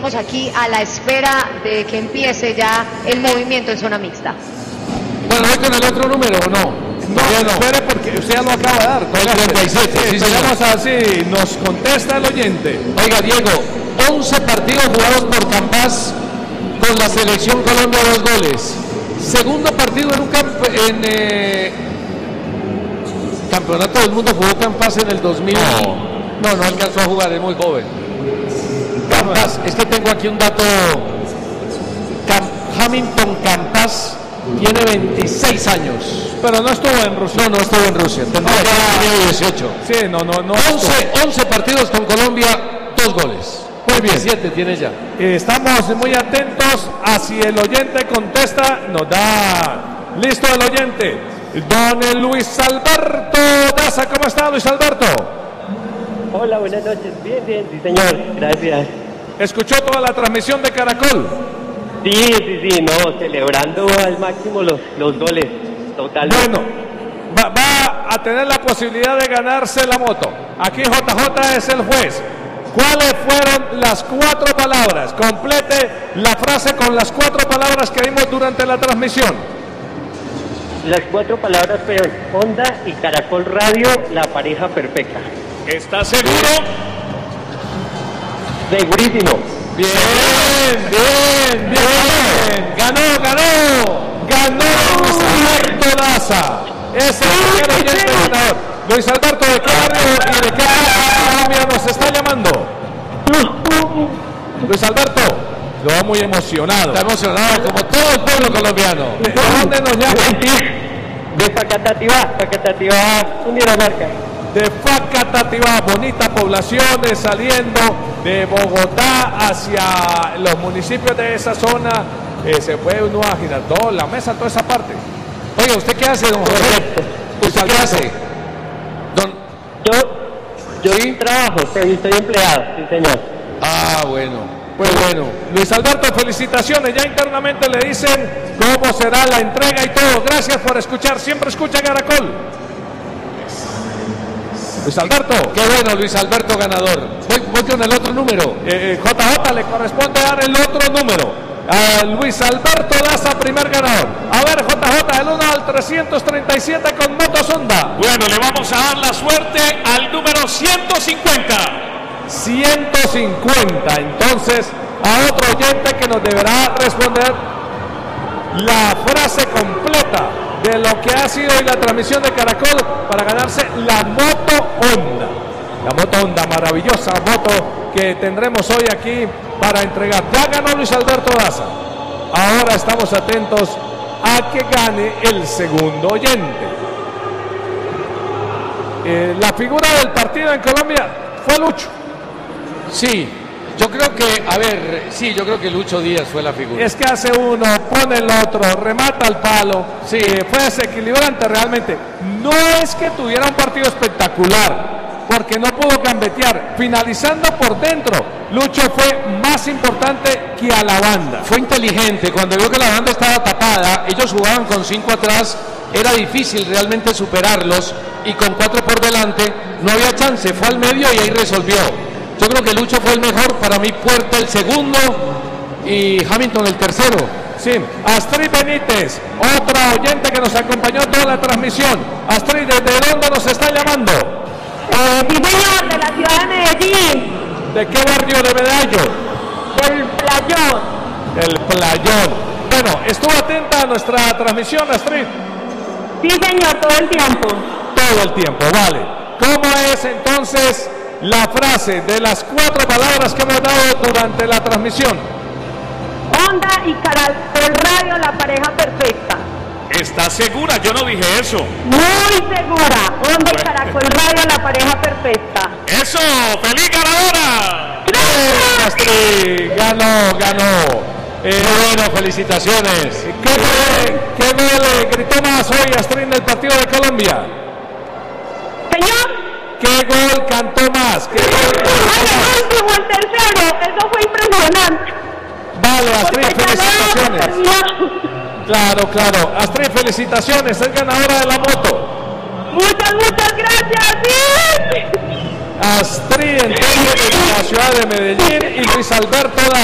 seguimos aquí a la espera de que empiece ya el movimiento en zona mixta. Bueno, ¿voy con el otro número o no? No, espere porque usted ya lo acaba de dar. El 37, sí, esperamos a ver si nos contesta el oyente. Oiga, Diego, 11 partidos jugados por Campas con la selección Colombia, 2 goles. Segundo partido en un campeonato del mundo jugó Campas en el 2000. No alcanzó a jugar, es muy joven. Campas, es que tengo aquí un dato. Hamilton Campas tiene 26 años. Pero no estuvo en Rusia. No estuvo en Rusia. Tendría 18. Sí, no. 11 partidos con Colombia, 2 goles. Muy bien. 7 tiene ya. Estamos muy atentos a si el oyente contesta. Nos da listo el oyente. Don Luis Alberto Daza, ¿cómo está, Luis Alberto? Hola, buenas noches. Bien, sí señor, gracias. ¿Escuchó toda la transmisión de Caracol? Sí, no, celebrando al máximo los goles, totalmente. Bueno, va a tener la posibilidad de ganarse la moto. Aquí JJ es el juez. ¿Cuáles fueron las 4 palabras? Complete la frase con las 4 palabras que vimos durante la transmisión. Las 4 palabras fueron Honda y Caracol Radio, la pareja perfecta. ¿Está seguro? Segurísimo. Bien. Ganó Luis Alberto Daza. Es el primer oyente ganador. Luis Alberto, ¿de qué barrio y de qué Colombia nos está llamando? Luis Alberto, lo va muy emocionado. Está emocionado como todo el pueblo colombiano. ¿De dónde nos llama? De Facatativá, Cundinamarca. De Facatativá, bonita población, saliendo de Bogotá hacia los municipios de esa zona. Se puede uno imaginar todo, la mesa, toda esa parte. Oiga, ¿usted qué hace, don José? ¿Usted qué hace? Yo trabajo, estoy empleado, sí señor. Ah, bueno. Pues bueno, Luis Alberto, felicitaciones. Ya internamente le dicen cómo será la entrega y todo. Gracias por escuchar. Siempre escucha Caracol. Luis Alberto. Qué bueno, Luis Alberto ganador. Voy con el otro número. JJ le corresponde dar el otro número. A Luis Alberto Daza, primer ganador. A ver, JJ, el 1 al 337 con motos Honda. Bueno, le vamos a dar la suerte al número 150. 150, entonces a otro oyente que nos deberá responder la frase completa de lo que ha sido hoy la transmisión de Caracol para ganarse la moto Honda. La moto Honda, maravillosa moto que tendremos hoy aquí para entregar. Ya ganó Luis Alberto Daza. Ahora estamos atentos a que gane el segundo oyente. La figura del partido en Colombia fue Lucho. Sí, yo creo que Lucho Díaz fue la figura. Es que hace uno, pone el otro, remata al palo. Sí, fue desequilibrante realmente. No es que tuviera un partido espectacular, porque no pudo gambetear. Finalizando por dentro, Lucho fue más importante que a la banda. Fue inteligente, cuando vio que la banda estaba tapada, ellos jugaban con 5 atrás, era difícil realmente superarlos, y con 4 por delante no había chance, fue al medio y ahí resolvió. Yo creo que Lucho fue el mejor, para mí Puerta el segundo y Hamilton el tercero. Sí, Astrid Benítez, otra oyente que nos acompañó toda la transmisión. Astrid, ¿desde dónde nos está llamando? Sí, señor, de la ciudad de Medellín. ¿De qué barrio de Medallo? Del Playón. El Playón. Bueno, ¿estuvo atenta a nuestra transmisión, Astrid? Sí, señor, todo el tiempo. Todo el tiempo, vale. ¿Cómo es entonces la frase de las 4 palabras que hemos dado durante la transmisión? Honda y Caracol Radio, la pareja perfecta. ¿Estás segura? Yo no dije eso. Muy segura. Honda y Caracol Radio, la pareja perfecta. ¡Eso! ¡Feliz ganadora! Astrid, ganó. Bueno, felicitaciones. ¿Qué le gritó más hoy Astrid en el partido de Colombia? Señor. ¿Qué gol cantó más? ¿Qué gol el último, el tercero, eso fue impresionante. Vale, Astrid, felicitaciones. Claro. Astrid, felicitaciones, es ganadora de la moto. Muchas gracias. Sí. Astrid, entonces, de la ciudad de Medellín, y Luis Alberto Daza.